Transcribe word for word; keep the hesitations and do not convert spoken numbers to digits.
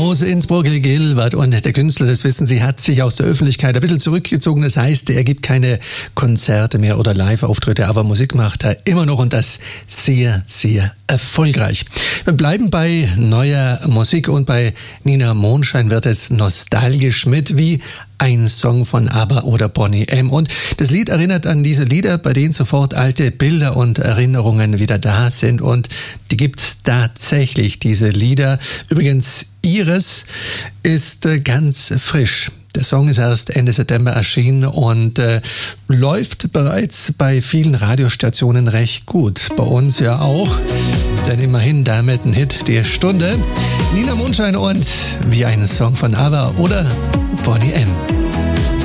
aus Innsbruck-Gilbert und der Künstler, das wissen Sie, hat sich aus der Öffentlichkeit ein bisschen zurückgezogen. Das heißt, er gibt keine Konzerte mehr oder Live-Auftritte, aber Musik macht er immer noch und das sehr, sehr erfolgreich. Wir bleiben bei neuer Musik und bei Nina Mondschein wird es nostalgisch mit wie ein Song von ABBA oder Boney M. Und das Lied erinnert an diese Lieder, bei denen sofort alte Bilder und Erinnerungen wieder da sind. Und die gibt's tatsächlich, diese Lieder. Übrigens, Iris ist ganz frisch. Der Song ist erst Ende September erschienen und äh, läuft bereits bei vielen Radiostationen recht gut. Bei uns ja auch, denn immerhin damit ein Hit der Stunde. Nina Mondschein und wie ein Song von ABBA oder Boney M.